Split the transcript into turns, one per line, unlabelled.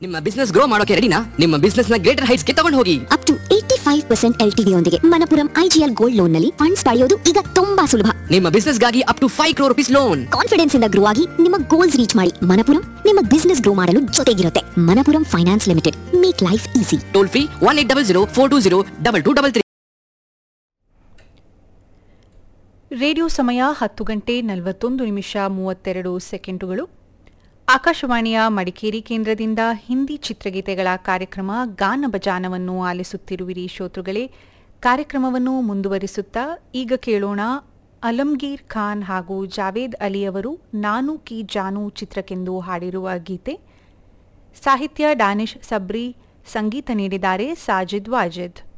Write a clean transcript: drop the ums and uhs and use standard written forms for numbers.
ನಿಮ್ಮ business grow ಮಾಡೋಕೆ ರೆಡಿನಾ? ನಿಮ್ಮ ಬಿಸ್ನೆಸ್ ನ ಗ್ರೇಟರ್ ಹೈಟ್ಸ್ ಗೆ ತಗೊಂಡು ಹೋಗಿ.
ಅಪ್ ಟು 85% LTV ಯೊಂದಿಗೆ ಮಣಪುರಂ IGL ಗೋಲ್ಡ್ ಲೋನ್ ನಲ್ಲಿ ಫಂಡ್ಸ್ ಪಡೆಯೋದು ಈಗ ತುಂಬಾ ಸುಲಭ.
ನಿಮ್ಮ ಬಿಸ್ನೆಸ್ ಗಾಗಿ up to 5 crore rupees loan.
Confidence ಇಂದ ಗ್ರೋ ಆಗಿ ನಿಮ್ಮ ಗೋಲ್ಸ್ ರೀಚ್ ಮಾಡಿ. ಮಣಪುರಂ ನಿಮ್ಮ ಬಿಸ್ನೆಸ್ ಗ್ರೋ ಮಾಡಲು ಜೊತೆಗಿರುತ್ತೆ. Manappuram finance limited, make life easy.
Toll free 1800 420 2222.
Radio ಸಮಯ 10:41 ಆಕಾಶವಾಣಿಯ ಮಡಿಕೇರಿ ಕೇಂದ್ರದಿಂದ ಹಿಂದಿ ಚಿತ್ರಗೀತೆಗಳ ಕಾರ್ಯಕ್ರಮ ಗಾನ ಬಜಾನವನ್ನು ಆಲಿಸುತ್ತಿರುವಿರಿ ಶ್ರೋತೃಗಳೇ. ಕಾರ್ಯಕ್ರಮವನ್ನು ಮುಂದುವರಿಸುತ್ತಾ ಈಗ ಕೇಳೋಣ ಅಲಂಗೀರ್ ಖಾನ್ ಹಾಗೂ ಜಾವೇದ್ ಅಲಿ ಅವರು ನಾನು ಕಿ ಜಾನು ಚಿತ್ರಕ್ಕೆಂದು ಹಾಡಿರುವ ಗೀತೆ. ಸಾಹಿತ್ಯ ಡ್ಯಾನಿಶ್ ಸಬ್ರಿ, ಸಂಗೀತ ನೀಡಿದ್ದಾರೆ ಸಾಜಿದ್ ವಾಜಿದ್.